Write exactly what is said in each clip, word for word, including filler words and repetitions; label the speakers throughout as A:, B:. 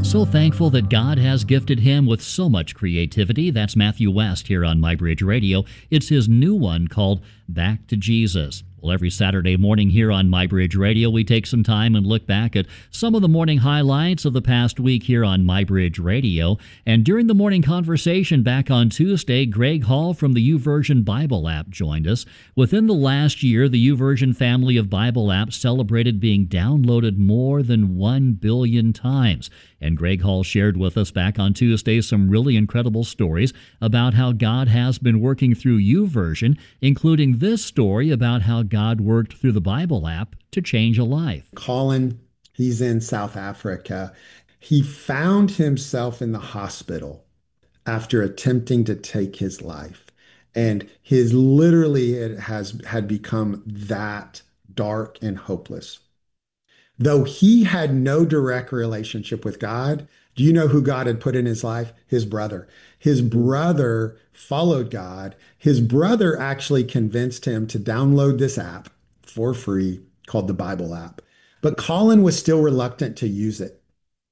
A: So thankful that God has gifted him with so much creativity. That's Matthew West here on MyBridge Radio. It's his new one called Back to Jesus. Well, every Saturday morning here on MyBridge Radio, we take some time and look back at some of the morning highlights of the past week here on MyBridge Radio. And during the morning conversation back on Tuesday, Greg Hall from the YouVersion Bible app joined us. Within the last year, the YouVersion family of Bible apps celebrated being downloaded more than one billion times. And Greg Hall shared with us back on Tuesday some really incredible stories about how God has been working through YouVersion, including this story about how God worked through the Bible app to change a life.
B: Colin, he's in South Africa. He found himself in the hospital after attempting to take his life. And his literally it has had become that dark and hopeless. Though he had no direct relationship with God, do you know who God had put in his life? His brother. His brother followed God. His brother actually convinced him to download this app for free called the Bible app. But Colin was still reluctant to use it.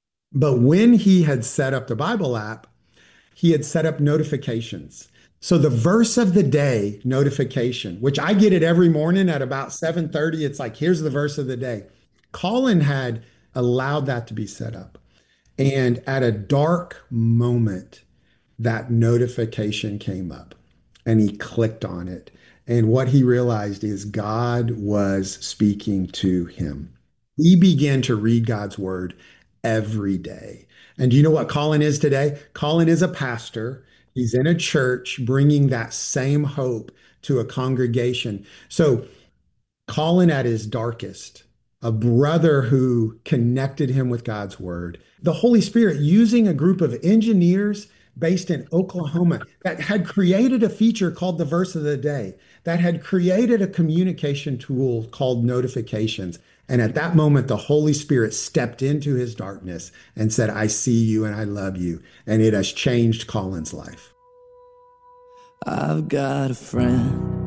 B: But when he had set up the Bible app, he had set up notifications. So the verse of the day notification, which I get it every morning at about seven thirty, it's like, here's the verse of the day. Colin had allowed that to be set up. And at a dark moment, that notification came up and he clicked on it. And what he realized is God was speaking to him. He began to read God's word every day. And do you know what Colin is today? Colin is a pastor. He's in a church bringing that same hope to a congregation. So Colin at his darkest, a brother who connected him with God's word, the Holy Spirit using a group of engineers based in Oklahoma that had created a feature called the verse of the day, that had created a communication tool called notifications. And at that moment, the Holy Spirit stepped into his darkness and said, I see you and I love you. And it has changed Colin's life.
C: I've got a friend